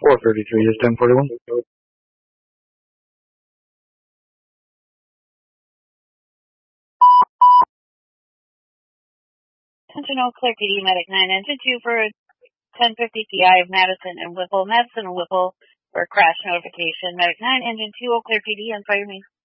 433 is 1041. Attention Eau Claire PD, Medic 9, Engine 2 for 1050 PI of Madison and Whipple for crash notification. Medic 9, Engine 2, Eau Claire PD, and fire me.